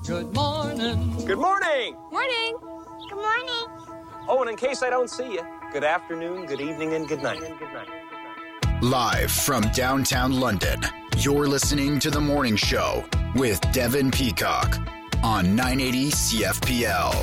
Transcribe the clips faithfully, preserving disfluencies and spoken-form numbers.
Good morning. Good morning. Morning. Good morning. Oh, and in case I don't see you, good afternoon, good evening, and good night. Good night. Live from downtown London, you're listening to The Morning Show with Devin Peacock on nine eighty C F P L.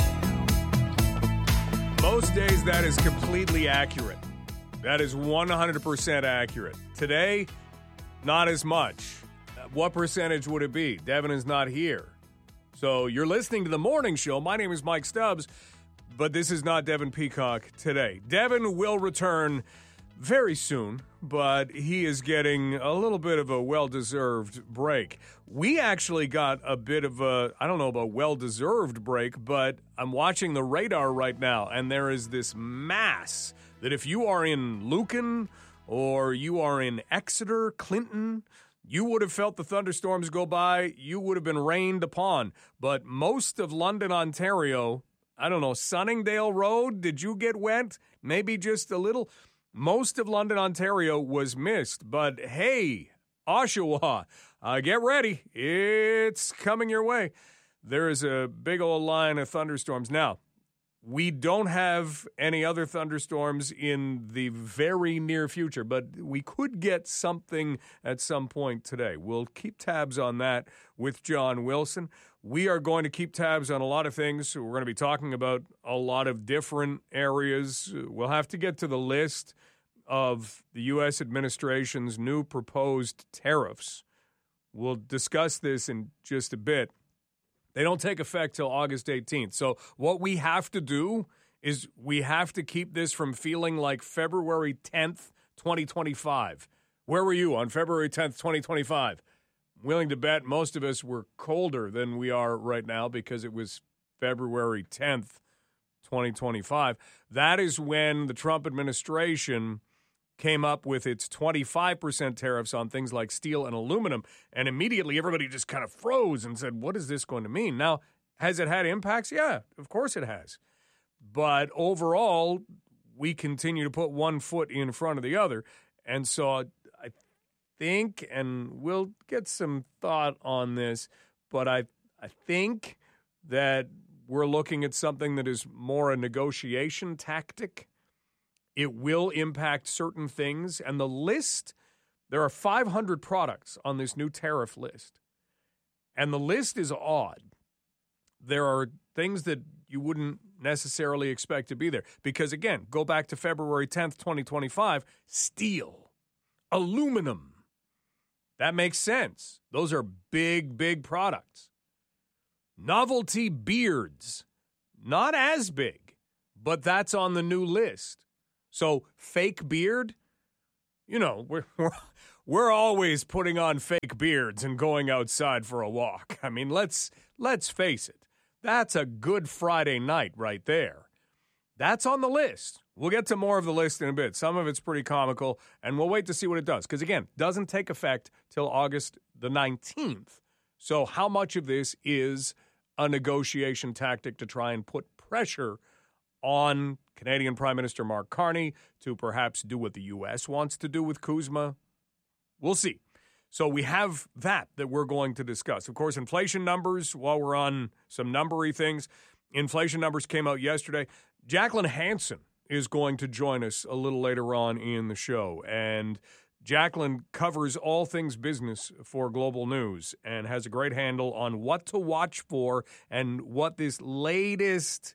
Most days that is completely accurate. That is one hundred percent accurate. Today, not as much. What percentage would it be? Devin is not here. So you're listening to The Morning Show. My name is Mike Stubbs, but this is not Devin Peacock today. Devin will return very soon, but he is getting a little bit of a well-deserved break. We actually got a bit of a, I don't know about well-deserved break, but I'm watching the radar right now, and there is this mass that if you are in Lucan or you are in Exeter, Clinton, you would have felt the thunderstorms go by. You would have been rained upon. But most of London, Ontario, I don't know, Sunningdale Road, did you get wet? Maybe just a little. Most of London, Ontario was missed. But hey, Oshawa, uh, get ready. It's coming your way. There is a big old line of thunderstorms. Now, we don't have any other thunderstorms in the very near future, but we could get something at some point today. We'll keep tabs on that with John Wilson. We are going to keep tabs on a lot of things. We're going to be talking about a lot of different areas. We'll have to get to the list of the U S administration's new proposed tariffs. We'll discuss this in just a bit. They don't take effect till August eighteenth. So what we have to do is we have to keep this from feeling like February tenth, twenty twenty-five. Where were you on February tenth, twenty twenty-five? I'm willing to bet most of us were colder than we are right now because it was February tenth, twenty twenty-five. That is when the Trump administration came up with its twenty-five percent tariffs on things like steel and aluminum, and immediately everybody just kind of froze and said, what is this going to mean? Now, has it had impacts? Yeah, of course it has. But overall, we continue to put one foot in front of the other, and so I think, and we'll get some thought on this, but I, I think that we're looking at something that is more a negotiation tactic. It will impact certain things. And the list, there are five hundred products on this new tariff list. And the list is odd. There are things that you wouldn't necessarily expect to be there. Because, again, go back to February tenth, twenty twenty-five, steel, aluminum. That makes sense. Those are big, big products. Novelty beards, not as big, but that's on the new list. So fake beard, you know, we're, we're we're always putting on fake beards and going outside for a walk. I mean, let's let's face it. That's a Good Friday night right there. That's on the list. We'll get to more of the list in a bit. Some of it's pretty comical, and we'll wait to see what it does. Because, again, doesn't take effect till August the nineteenth. So how much of this is a negotiation tactic to try and put pressure on Canadian Prime Minister Mark Carney to perhaps do what the U S wants to do with CUSMA? We'll see. So we have that that we're going to discuss. Of course, inflation numbers, while we're on some numbery things, inflation numbers came out yesterday. Jacqueline Hansen is going to join us a little later on in the show. And Jacqueline covers all things business for Global News and has a great handle on what to watch for and what this latest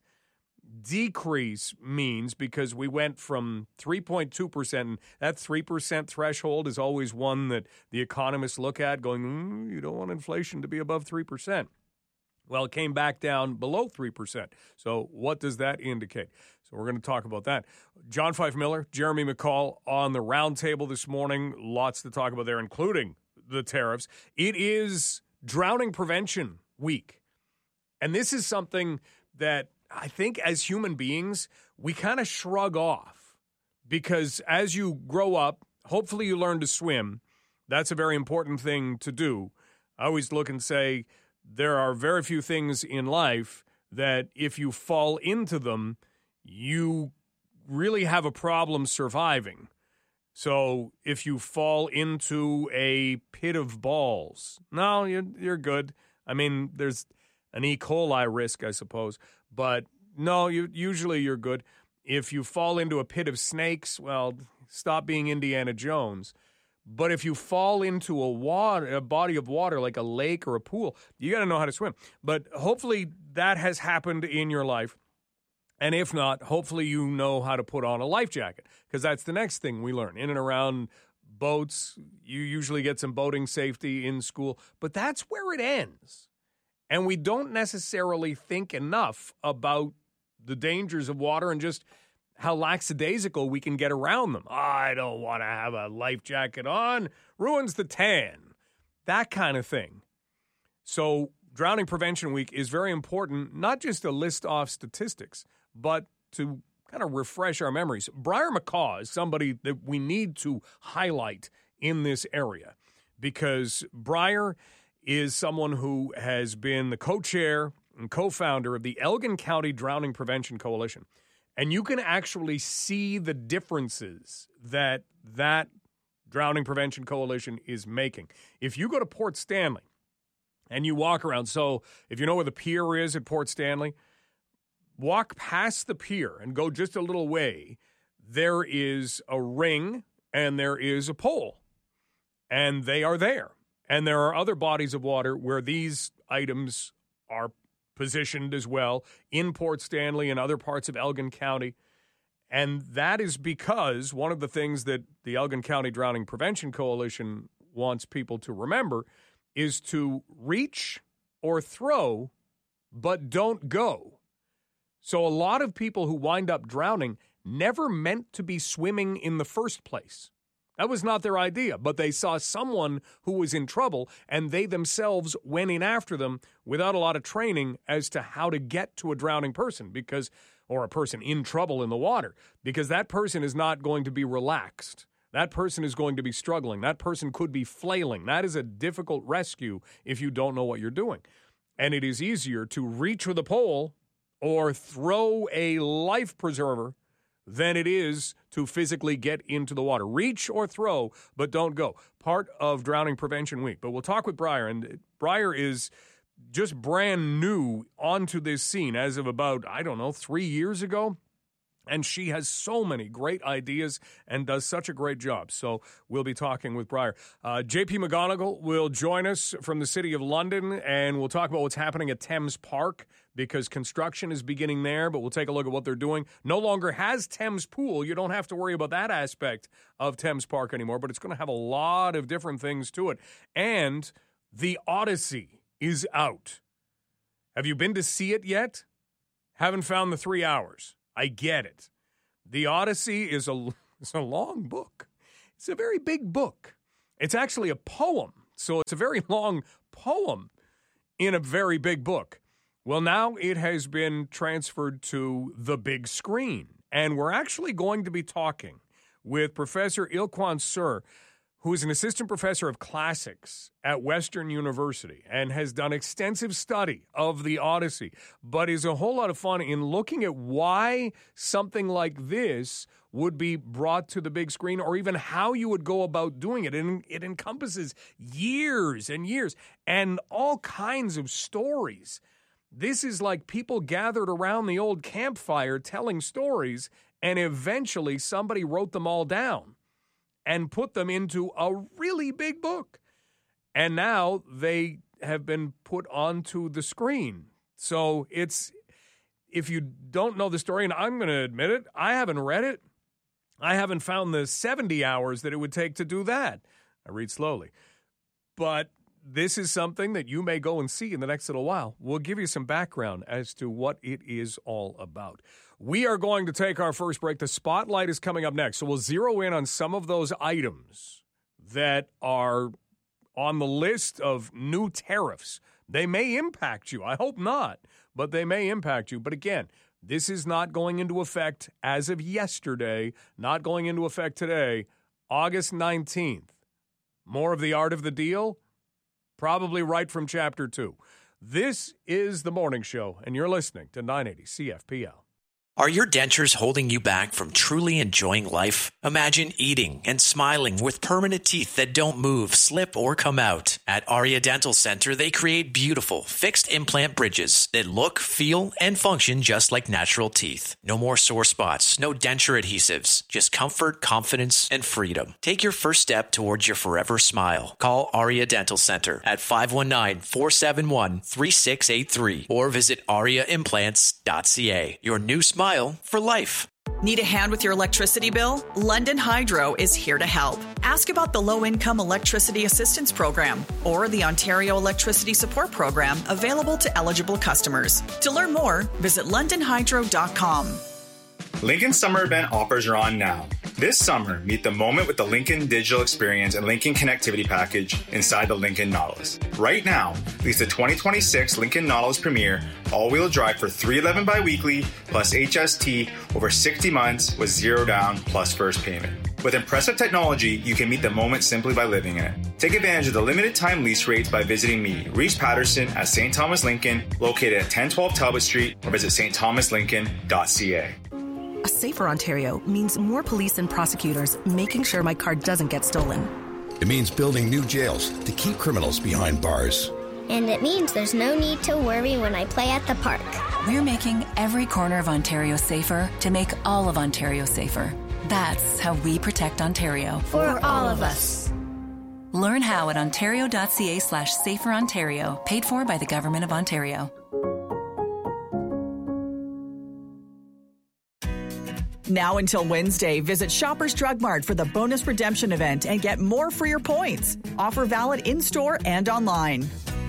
decrease means, because we went from three point two percent, and that three percent threshold is always one that the economists look at going, mm, you don't want inflation to be above three percent. Well, it came back down below three percent. So what does that indicate? So we're going to talk about that. John Fife Miller, Jeremy McCall on the roundtable this morning. Lots to talk about there, including the tariffs. It is Drowning Prevention Week. And this is something that I think as human beings, we kind of shrug off, because as you grow up, hopefully you learn to swim. That's a very important thing to do. I always look and say there are very few things in life that if you fall into them, you really have a problem surviving. So if you fall into a pit of balls, no, you're, you're good. I mean, there's an E. coli risk, I suppose. But no, you, usually you're good. If you fall into a pit of snakes, well, stop being Indiana Jones. But if you fall into a water, a body of water like a lake or a pool, you got to know how to swim. But hopefully that has happened in your life. And if not, hopefully you know how to put on a life jacket, because that's the next thing we learn. In and around boats, you usually get some boating safety in school, but that's where it ends. And we don't necessarily think enough about the dangers of water and just how lackadaisical we can get around them. Oh, I don't want to have a life jacket on. Ruins the tan. That kind of thing. So Drowning Prevention Week is very important, not just to list off statistics, but to kind of refresh our memories. Briar McCaw is somebody that we need to highlight in this area, because Briar is someone who has been the co-chair and co-founder of the Elgin County Drowning Prevention Coalition. And you can actually see the differences that that Drowning Prevention Coalition is making. If you go to Port Stanley and you walk around, so if you know where the pier is at Port Stanley, walk past the pier and go just a little way. There is a ring and there is a pole, and they are there. And there are other bodies of water where these items are positioned as well, in Port Stanley and other parts of Elgin County. And that is because one of the things that the Elgin County Drowning Prevention Coalition wants people to remember is to reach or throw, but don't go. So a lot of people who wind up drowning never meant to be swimming in the first place. That was not their idea, but they saw someone who was in trouble, and they themselves went in after them without a lot of training as to how to get to a drowning person, because, or a person in trouble in the water, because that person is not going to be relaxed. That person is going to be struggling. That person could be flailing. That is a difficult rescue if you don't know what you're doing. And it is easier to reach with a pole or throw a life preserver than it is to physically get into the water. Reach or throw, but don't go. Part of Drowning Prevention Week. But we'll talk with Briar, and Briar is just brand new onto this scene as of about, I don't know, three years ago. And she has so many great ideas and does such a great job. So we'll be talking with Briar. Uh, J P McGonigal will join us from the City of London, and we'll talk about what's happening at Thames Park, because construction is beginning there, but we'll take a look at what they're doing. No longer has Thames Pool. You don't have to worry about that aspect of Thames Park anymore, but it's going to have a lot of different things to it. And The Odyssey is out. Have you been to see it yet? Haven't found the three hours. I get it. The Odyssey is a, is a long book. It's a very big book. It's actually a poem, so it's a very long poem in a very big book. Well, now it has been transferred to the big screen, and we're actually going to be talking with Professor Ilkwan Sur, who is an assistant professor of classics at Western University and has done extensive study of the Odyssey, but is a whole lot of fun in looking at why something like this would be brought to the big screen, or even how you would go about doing it. And it encompasses years and years and all kinds of stories. This is like people gathered around the old campfire telling stories, and eventually somebody wrote them all down and put them into a really big book. And now they have been put onto the screen. So it's, if you don't know the story, and I'm going to admit it, I haven't read it. I haven't found the seventy hours that it would take to do that. I read slowly. But this is something that you may go and see in the next little while. We'll give you some background as to what it is all about. We are going to take our first break. The spotlight is coming up next, so we'll zero in on some of those items that are on the list of new tariffs. They may impact you. I hope not, but they may impact you. But again, this is not going into effect as of yesterday, not going into effect today, August nineteenth. More of the art of the deal? Probably right from chapter two. This is The Morning Show, and you're listening to nine eighty C F P L. Are your dentures holding you back from truly enjoying life? Imagine eating and smiling with permanent teeth that don't move, slip, or come out. At Aria Dental Center, they create beautiful, fixed implant bridges that look, feel, and function just like natural teeth. No more sore spots, no denture adhesives, just comfort, confidence, and freedom. Take your first step towards your forever smile. Call Aria Dental Center at five one nine, four seven one, three six eight three or visit aria implants dot c a. Your new smile for life. Need a hand with your electricity bill? London Hydro is here to help. Ask about the Low-Income Electricity Assistance Program or the Ontario Electricity Support Program available to eligible customers. To learn more, visit london hydro dot com. Lincoln's summer event offers are on now. This summer, meet the moment with the Lincoln Digital Experience and Lincoln Connectivity Package inside the Lincoln Nautilus. Right now, lease the twenty twenty-six Lincoln Nautilus Premier all-wheel drive for three hundred eleven dollars biweekly plus H S T over sixty months with zero down plus first payment. With impressive technology, you can meet the moment simply by living in it. Take advantage of the limited time lease rates by visiting me, Reese Patterson, at Saint Thomas Lincoln, located at ten twelve Talbot Street, or visit st thomas lincoln dot c a. A safer Ontario means more police and prosecutors making sure my car doesn't get stolen. It means building new jails to keep criminals behind bars. And it means there's no need to worry when I play at the park. We're making every corner of Ontario safer to make all of Ontario safer. That's how we protect Ontario. For all of us. Learn how at ontario.ca slash safer Ontario, paid for by the Government of Ontario. Now until Wednesday, visit Shoppers Drug Mart for the bonus redemption event and get more for your points. Offer valid in-store and online.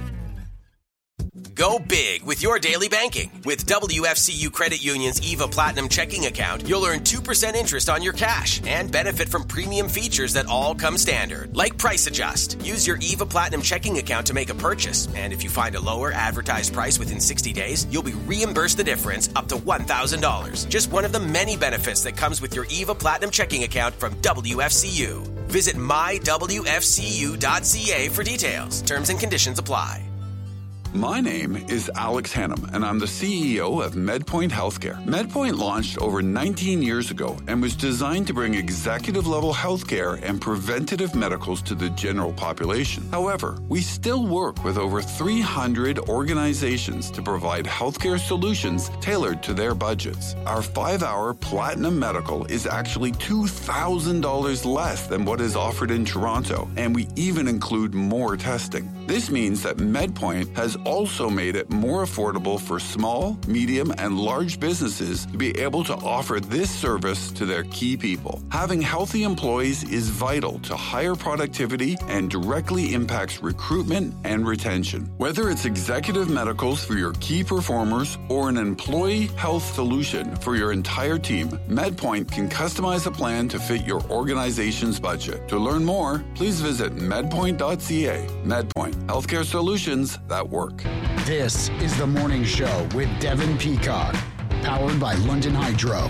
Go big with your daily banking. With W F C U Credit Union's EVA Platinum checking account, you'll earn two percent interest on your cash and benefit from premium features that all come standard, like Price Adjust. Use your EVA Platinum checking account to make a purchase, and if you find a lower advertised price within sixty days, you'll be reimbursed the difference up to one thousand dollars. Just one of the many benefits that comes with your EVA Platinum checking account from W F C U. Visit my w f c u dot c a for details. Terms and conditions apply. My name is Alex Hannum, and I'm the C E O of MedPoint Healthcare. MedPoint launched over nineteen years ago and was designed to bring executive-level healthcare and preventative medicals to the general population. However, we still work with over three hundred organizations to provide healthcare solutions tailored to their budgets. Our five-hour Platinum Medical is actually two thousand dollars less than what is offered in Toronto, and we even include more testing. This means that MedPoint has also made it more affordable for small, medium, and large businesses to be able to offer this service to their key people. Having healthy employees is vital to higher productivity and directly impacts recruitment and retention. Whether it's executive medicals for your key performers or an employee health solution for your entire team, MedPoint can customize a plan to fit your organization's budget. To learn more, please visit medpoint dot c a. MedPoint, healthcare solutions that work. This is The Morning Show with Devin Peacock, powered by London Hydro.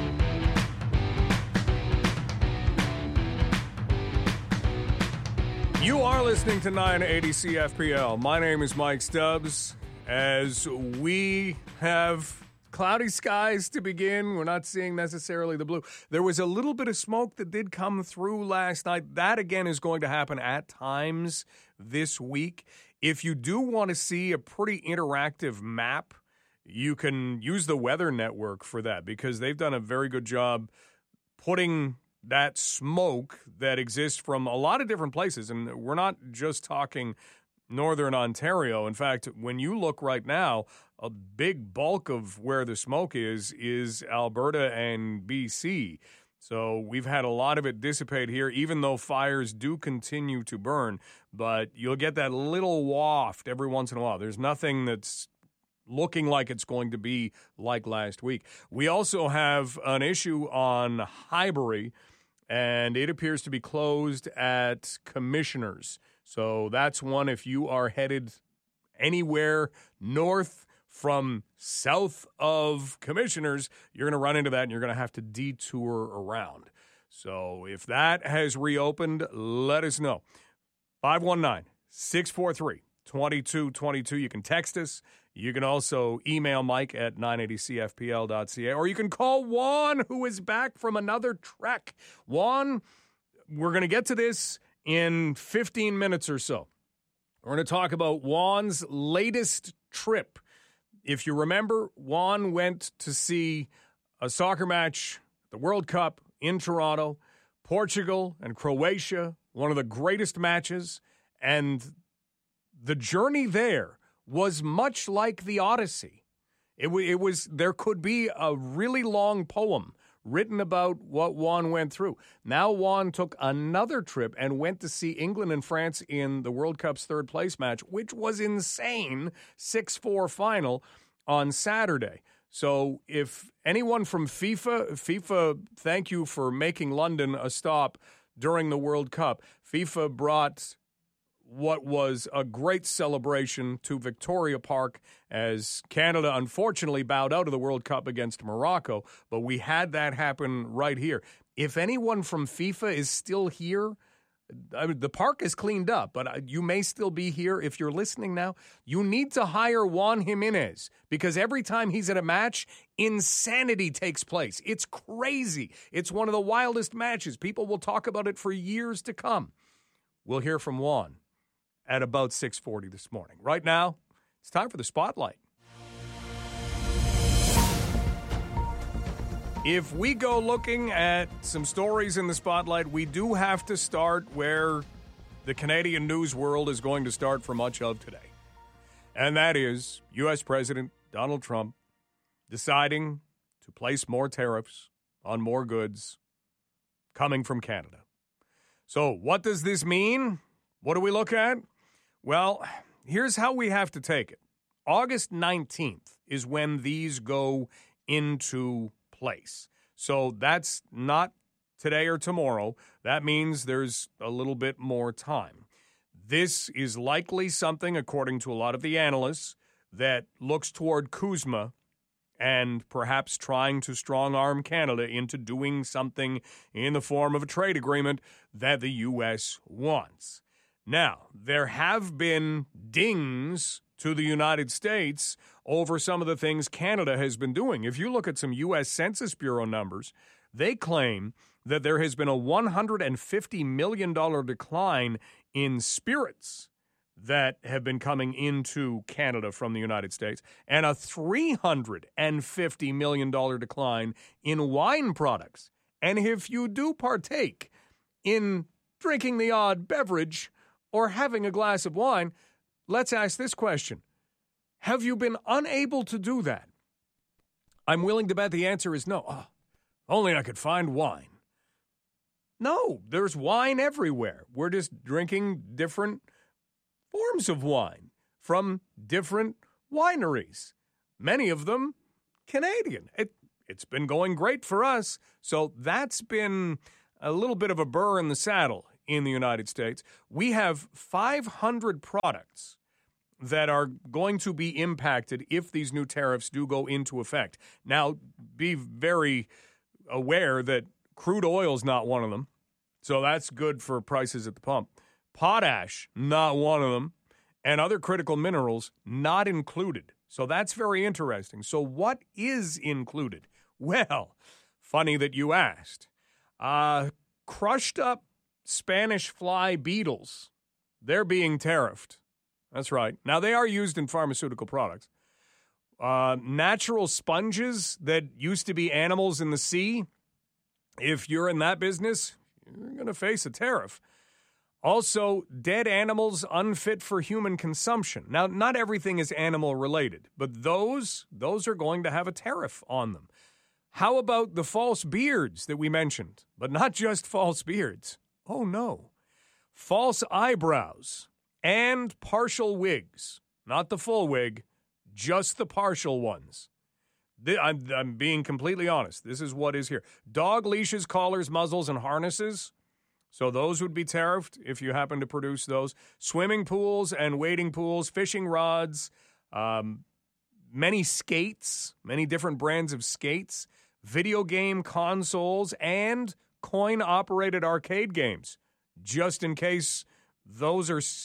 You are listening to nine eighty C F P L. My name is Mike Stubbs. As we have cloudy skies to begin, we're not seeing necessarily the blue. There was a little bit of smoke that did come through last night. That, again, is going to happen at times this week. If you do want to see a pretty interactive map, you can use the Weather Network for that because they've done a very good job putting that smoke that exists from a lot of different places. And we're not just talking northern Ontario. In fact, when you look right now, a big bulk of where the smoke is is Alberta and B C. So we've had a lot of it dissipate here, even though fires do continue to burn. But you'll get that little waft every once in a while. There's nothing that's looking like it's going to be like last week. We also have an issue on Highbury, and it appears to be closed at Commissioners. So that's one if you are headed anywhere north from south of Commissioners, you're going to run into that and you're going to have to detour around. So if that has reopened, let us know. five one nine, six four three, twenty-two twenty-two. You can text us. You can also email Mike at nine eighty C F P L dot C A, or you can call Juan, who is back from another trek. Juan, we're going to get to this in fifteen minutes or so. We're going to talk about Juan's latest trip. If you remember, Juan went to see a soccer match, the World Cup in Toronto, Portugal and Croatia, one of the greatest matches, and the journey there was much like the Odyssey. It, w- it was, there could be a really long poem written about what Juan went through. Now Juan took another trip and went to see England and France in the World Cup's third place match, which was insane, six four final on Saturday. So if anyone from FIFA, FIFA, thank you for making London a stop during the World Cup. FIFA brought what was a great celebration to Victoria Park as Canada unfortunately bowed out of the World Cup against Morocco, but we had that happen right here. If anyone from FIFA is still here, I mean, the park is cleaned up, but you may still be here. If you're listening now, you need to hire Juan Jimenez, because every time he's at a match, insanity takes place. It's crazy. It's one of the wildest matches. People will talk about it for years to come. We'll hear from Juan at about six forty this morning. Right now, it's time for the Spotlight. If we go looking at some stories in the Spotlight, we do have to start where the Canadian news world is going to start for much of today. And that is U S President Donald Trump deciding to place more tariffs on more goods coming from Canada. So what does this mean? What do we look at? Well, here's how we have to take it. August nineteenth is when these go into place. So that's not today or tomorrow. That means there's a little bit more time. This is likely something, according to a lot of the analysts, that looks toward CUSMA and perhaps trying to strong-arm Canada into doing something in the form of a trade agreement that the U S wants. Now, there have been dings to the United States over some of the things Canada has been doing. If you look at some U S Census Bureau numbers, they claim that there has been a one hundred fifty million dollars decline in spirits that have been coming into Canada from the United States, and a three hundred fifty million dollars decline in wine products. And if you do partake in drinking the odd beverage or having a glass of wine, let's ask this question. Have you been unable to do that? I'm willing to bet the answer is no. Oh, only I could find wine. No, there's wine everywhere. We're just drinking different forms of wine from different wineries. Many of them Canadian. It, it's been going great for us. So that's been a little bit of a burr in the saddle in the United States. We have five hundred products that are going to be impacted if these new tariffs do go into effect. Now, be very aware that crude oil is not one of them, so that's good for prices at the pump. Potash, not one of them, and other critical minerals, not included. So that's very interesting. So what is included? Well, funny that you asked. Uh, crushed up Spanish fly beetles, they're being tariffed. That's right. Now, they are used in pharmaceutical products. Uh, natural sponges that used to be animals in the sea, if you're in that business, you're going to face a tariff. Also, dead animals unfit for human consumption. Now, not everything is animal-related, but those, those are going to have a tariff on them. How about the false beards that we mentioned? But not just false beards. Oh, no. False eyebrows. And partial wigs. Not the full wig, just the partial ones. I'm, I'm being completely honest. This is what is here. Dog leashes, collars, muzzles, and harnesses. So those would be tariffed if you happen to produce those. Swimming pools and wading pools, fishing rods, um, many skates, many different brands of skates, video game consoles, and coin-operated arcade games, just in case those are still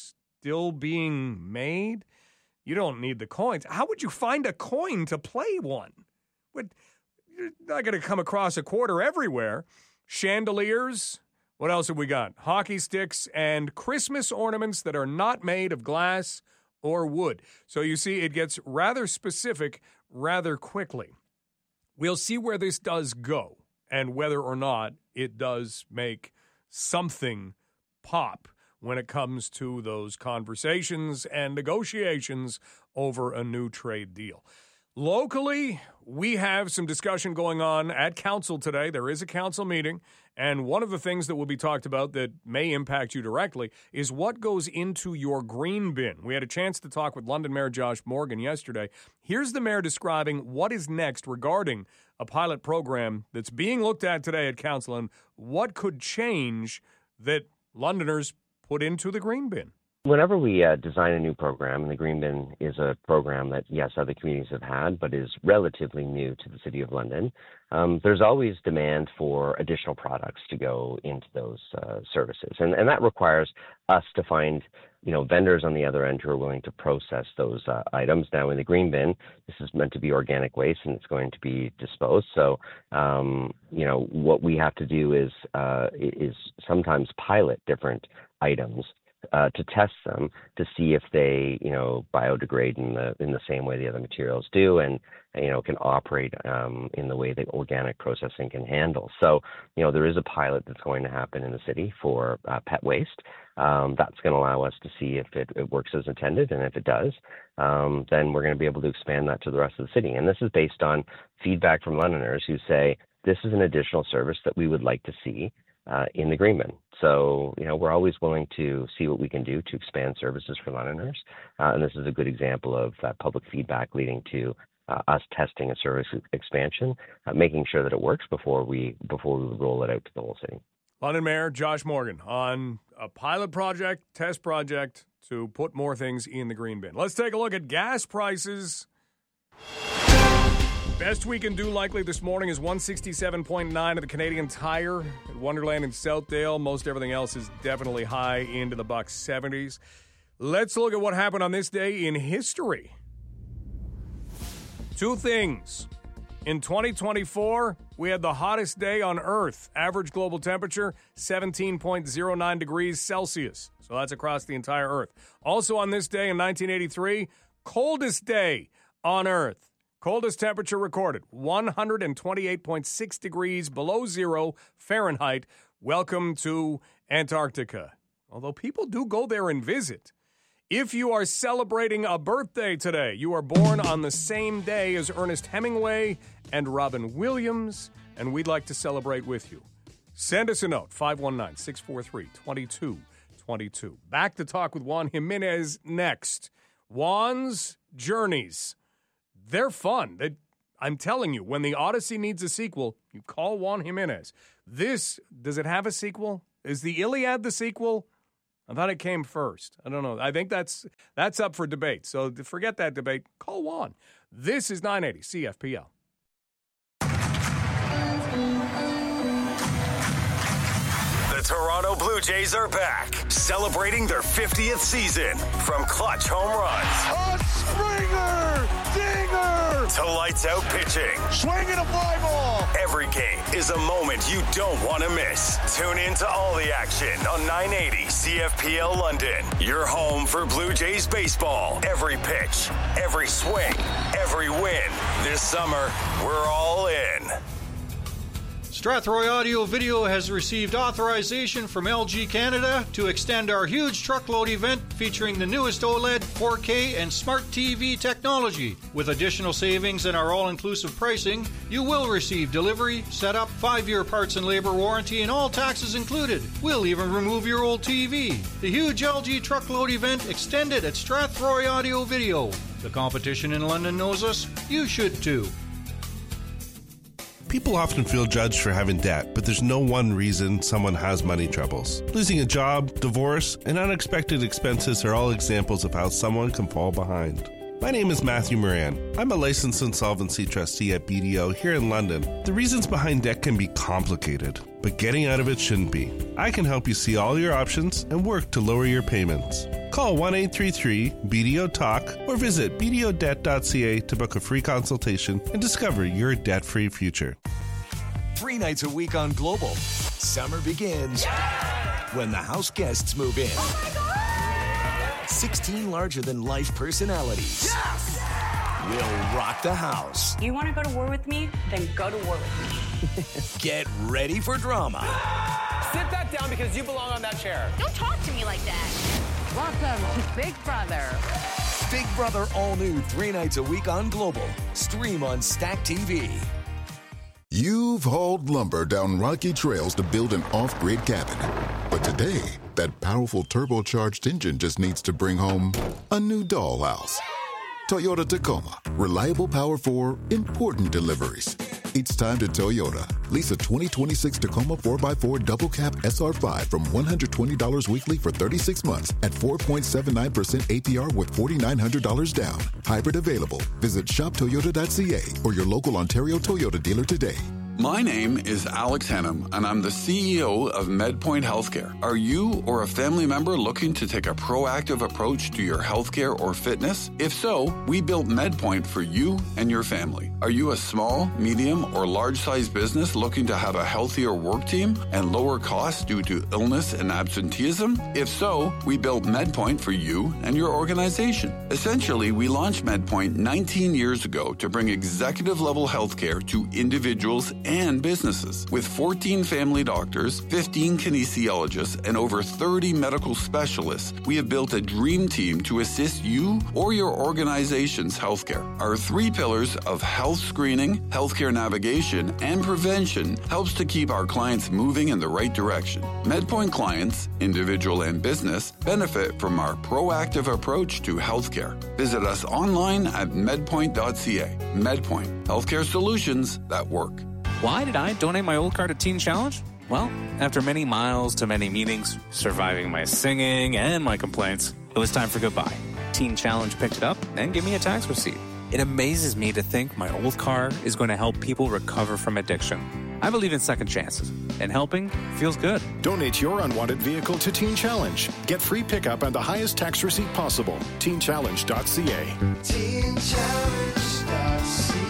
still being made. You don't need the coins. How would you find a coin to play one? What, you're not going to come across a quarter everywhere. Chandeliers. What else have we got? Hockey sticks and Christmas ornaments that are not made of glass or wood. So you see, it gets rather specific rather quickly. We'll see where this does go and whether or not it does make something pop when it comes to those conversations and negotiations over a new trade deal. Locally, we have some discussion going on at council today. There is a council meeting, and one of the things that will be talked about that may impact you directly is what goes into your green bin. We had a chance to talk with London Mayor Josh Morgan yesterday. Here's the mayor describing what is next regarding a pilot program that's being looked at today at council and what could change that Londoners put into the green bin. Whenever we uh, design a new program, and the Green Bin is a program that, yes, other communities have had, but is relatively new to the City of London, um, there's always demand for additional products to go into those uh, services. And, and that requires us to find, you know, vendors on the other end who are willing to process those uh, items. Now, in the Green Bin, this is meant to be organic waste, and it's going to be disposed. So, um, you know, what we have to do is uh, is sometimes pilot different items Uh, to test them to see if they, you know, biodegrade in the in the same way the other materials do, and you know can operate um, in the way that organic processing can handle. So, you know, there is a pilot that's going to happen in the city for uh, pet waste. Um, that's going to allow us to see if it, it works as intended, and if it does, um, then we're going to be able to expand that to the rest of the city. And this is based on feedback from Londoners who say this is an additional service that we would like to see Uh, in the Green Bin. So, you know, we're always willing to see what we can do to expand services for Londoners. Uh, and this is a good example of uh, public feedback leading to uh, us testing a service expansion, uh, making sure that it works before we before we roll it out to the whole city. London Mayor Josh Morgan on a pilot project, test project to put more things in the Green Bin. Let's take a look at gas prices. Best we can do likely this morning is one sixty-seven point nine at the Canadian Tire at Wonderland in Southdale. Most everything else is definitely high into the buck seventies. Let's look at what happened on this day in history. Two things. In twenty twenty-four, we had the hottest day on Earth. Average global temperature, seventeen point oh nine degrees Celsius. So that's across the entire Earth. Also on this day in nineteen eighty-three, coldest day on Earth. Coldest temperature recorded, one hundred twenty-eight point six degrees below zero Fahrenheit. Welcome to Antarctica. Although people do go there and visit. If you are celebrating a birthday today, you are born on the same day as Ernest Hemingway and Robin Williams, and we'd like to celebrate with you. Send us a note, five one nine, six four three, two two two two. Back to talk with Juan Jimenez next. Juan's Journeys. They're fun. They, I'm telling you, when the Odyssey needs a sequel, you call Juan Jimenez. This, does it have a sequel? Is the Iliad the sequel? I thought it came first. I don't know. I think that's that's up for debate. So forget that debate. Call Juan. This is nine eighty C F P L. The Toronto Blue Jays are back, celebrating their fiftieth season. From clutch home runs, a Springer, dinger, to lights out pitching, swinging a fly ball. Every game is a moment you don't want to miss. Tune in to all the action on nine eighty C F P L London. Your home for Blue Jays baseball. Every pitch, every swing, every win. This summer, we're all in. Strathroy Audio Video has received authorization from L G Canada to extend our huge truckload event featuring the newest OLED, four K, and Smart T V technology. With additional savings and our all-inclusive pricing, you will receive delivery, setup, five-year parts and labor warranty, and all taxes included. We'll even remove your old T V. The huge L G truckload event extended at Strathroy Audio Video. The competition in London knows us. You should too. People often feel judged for having debt, but there's no one reason someone has money troubles. Losing a job, divorce, and unexpected expenses are all examples of how someone can fall behind. My name is Matthew Moran. I'm a licensed insolvency trustee at B D O here in London. The reasons behind debt can be complicated, but getting out of it shouldn't be. I can help you see all your options and work to lower your payments. Call one eight three three B D O talk or visit b d o debt dot c a to book a free consultation and discover your debt-free future. Three nights a week on Global. Summer begins yeah! when the house guests move in. Oh my God! sixteen larger-than-life personalities yes! will rock the house. You want to go to war with me? Then go to war with me. Get ready for drama. Sit that down because you belong on that chair. Don't talk to me like that. Welcome to Big Brother. Big Brother all new three nights a week on Global. Stream on Stack T V. You've hauled lumber down rocky trails to build an off-grid cabin. But today, that powerful turbocharged engine just needs to bring home a new dollhouse. Toyota Tacoma. Reliable power for important deliveries. It's time to Toyota. Lease a twenty twenty-six Tacoma four by four double cab S R five from one hundred twenty dollars weekly for thirty-six months at four point seven nine percent A P R with four thousand nine hundred dollars down. Hybrid available. Visit shop toyota dot c a or your local Ontario Toyota dealer today. My name is Alex Hennum, and I'm the C E O of MedPoint Healthcare. Are you or a family member looking to take a proactive approach to your healthcare or fitness? If so, we built MedPoint for you and your family. Are you a small, medium, or large-sized business looking to have a healthier work team and lower costs due to illness and absenteeism? If so, we built MedPoint for you and your organization. Essentially, we launched MedPoint nineteen years ago to bring executive-level healthcare to individuals and businesses. With fourteen family doctors, fifteen kinesiologists, and over thirty medical specialists, we have built a dream team to assist you or your organization's healthcare. Our three pillars of health screening, healthcare navigation, and prevention helps to keep our clients moving in the right direction. MedPoint clients, individual and business, benefit from our proactive approach to healthcare. Visit us online at medpoint dot c a. MedPoint, healthcare solutions that work. Why did I donate my old car to Teen Challenge? Well, after many miles to many meetings, surviving my singing and my complaints, it was time for goodbye. Teen Challenge picked it up and gave me a tax receipt. It amazes me to think my old car is going to help people recover from addiction. I believe in second chances, and helping feels good. Donate your unwanted vehicle to Teen Challenge. Get free pickup and the highest tax receipt possible. teen challenge dot c a. teen challenge dot c a.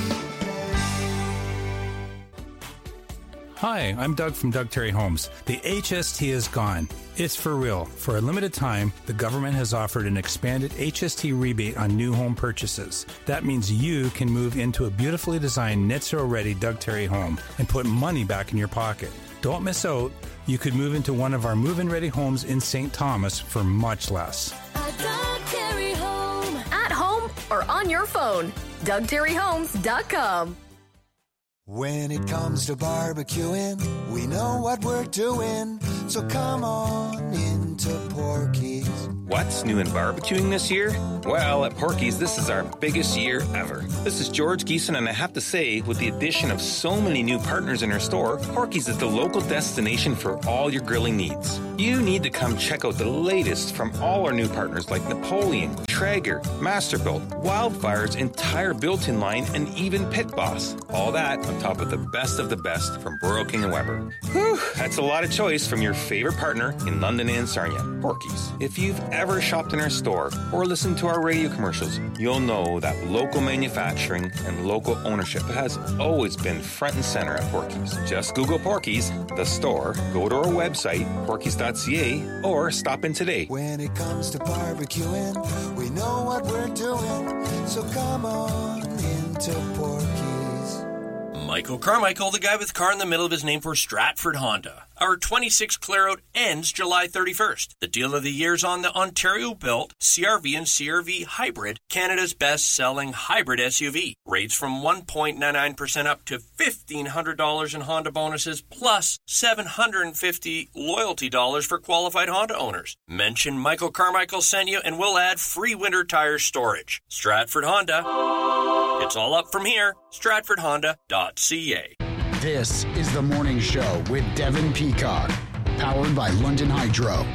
Hi, I'm Doug from Doug Terry Homes. The H S T is gone. It's for real. For a limited time, the government has offered an expanded H S T rebate on new home purchases. That means you can move into a beautifully designed net zero ready Doug Terry home and put money back in your pocket. Don't miss out. You could move into one of our move-in ready homes in Saint Thomas for much less. A Doug Terry home. At home or on your phone. Doug Terry Homes dot com. When it comes to barbecuing, we know what we're doing, so come on into Porky's. What's new in barbecuing this year? Well, at Porky's, this is our biggest year ever. This is George Geeson, and I have to say, with the addition of so many new partners in our store, Porky's is the local destination for all your grilling needs. You need to come check out the latest from all our new partners like Napoleon, Traeger, Masterbuilt, Wildfire's entire built-in line, and even Pit Boss. All that on top of the best of the best from Burrow King and Weber. Whew, that's a lot of choice from your favorite partner in London and Sarnia, Porky's. If you've ever shopped in our store or listened to our radio commercials, you'll know that local manufacturing and local ownership has always been front and center at Porky's. Just Google Porky's, the store, go to our website, porky's dot c a, or stop in today. When it comes to barbecuing, we know what we're doing, so come on into Porky's. Michael Carmichael, the guy with car in the middle of his name for Stratford Honda. Our twenty-six clear out ends July thirty-first. The deal of the year is on the Ontario-built C R V and C R V Hybrid, Canada's best-selling hybrid S U V. Rates from one point nine nine percent up to fifteen hundred dollars in Honda bonuses, plus seven hundred fifty loyalty dollars for qualified Honda owners. Mention Michael Carmichael sent you, and we'll add free winter tire storage. Stratford Honda. It's all up from here. Stratford Honda dot c a. This is The Morning Show with Devin Peacock, powered by London Hydro.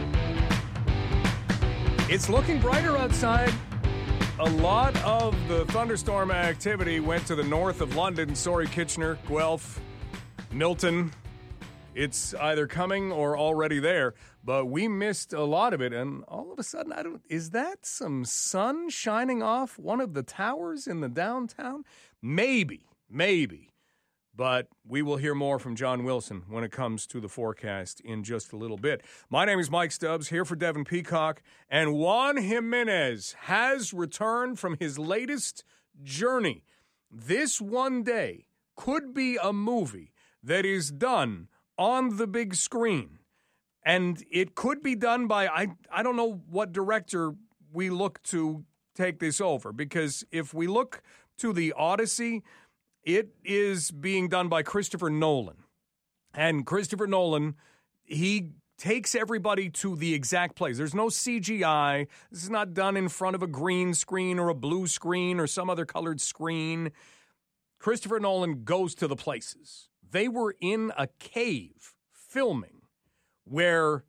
It's looking brighter outside. A lot of the thunderstorm activity went to the north of London. Surrey, Kitchener, Guelph, Milton, It's either coming or already there, but we missed a lot of it, and all of a sudden, I don't. Is that some sun shining off one of the towers in the downtown? Maybe, maybe. But we will hear more from John Wilson when it comes to the forecast in just a little bit. My name is Mike Stubbs, here for Devin Peacock, and Juan Jimenez has returned from his latest journey. This one day could be a movie that is done on the big screen. And it could be done by, I, I don't know what director we look to take this over. Because if we look to the Odyssey, it is being done by Christopher Nolan. And Christopher Nolan, he takes everybody to the exact place. There's no C G I. This is not done in front of a green screen or a blue screen or some other colored screen. Christopher Nolan goes to the places. They were in a cave filming where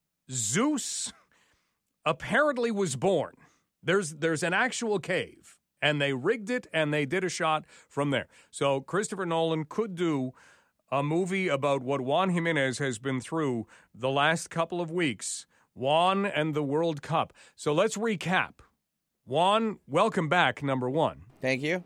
Zeus apparently was born. There's there's an actual cave, and they rigged it, and they did a shot from there. So Christopher Nolan could do a movie about what Juan Jimenez has been through the last couple of weeks. Juan and the World Cup. So let's recap. Juan, welcome back, number one. Thank you.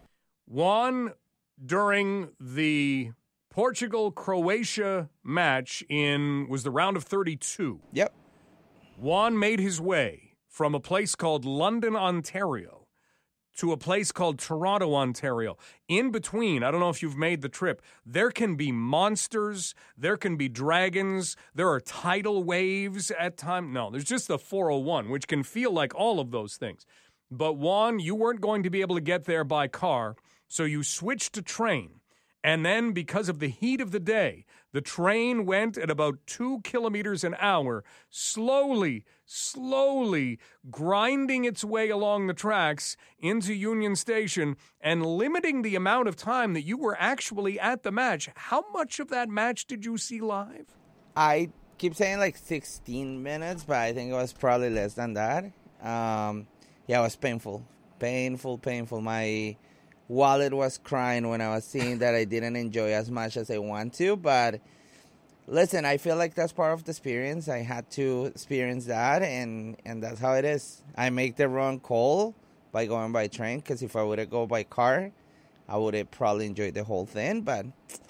Juan, during the Portugal-Croatia match in, was the round of thirty-two. Yep. Juan made his way from a place called London, Ontario, to a place called Toronto, Ontario. In between, I don't know if you've made the trip, there can be monsters, there can be dragons, there are tidal waves at times. No, there's just the four oh one, which can feel like all of those things. But Juan, you weren't going to be able to get there by car, so you switched to train. And then, because of the heat of the day, the train went at about two kilometers an hour, slowly, slowly grinding its way along the tracks into Union Station and limiting the amount of time that you were actually at the match. How much of that match did you see live? I keep saying like sixteen minutes, but I think it was probably less than that. Um, yeah, it was painful. Painful, painful. My wallet was crying when I was seeing that I didn't enjoy as much as I want to, but listen, I feel like that's part of the experience. I had to experience that, and, and that's how it is. I make the wrong call by going by train, because if I would have gone by car, I would have probably enjoyed the whole thing, but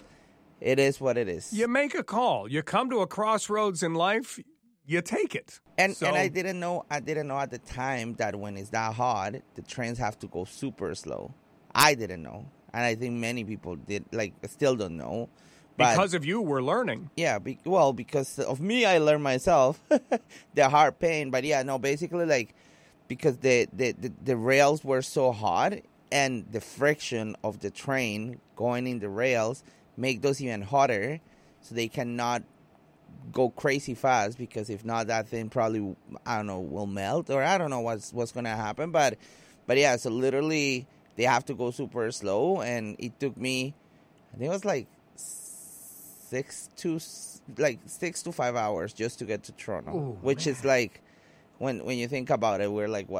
it is what it is. You make a call. You come to a crossroads in life, you take it. And so, and I didn't know I didn't know at the time that when it's that hot, the trains have to go super slow. I didn't know, and I think many people did, like, still don't know. But, because of you, we're learning. Yeah, be, well, because of me, I learned myself the hard pain. But, yeah, no, basically, like, because the, the, the, the rails were so hot, and the friction of the train going in the rails make those even hotter, so they cannot go crazy fast, because if not, that thing probably, I don't know, will melt, or I don't know what's, what's going to happen. But, but, yeah, so literally they have to go super slow, and it took me, I think it was like six to like six to five hours just to get to Toronto, Ooh, which man. is like, when when you think about it, we're like what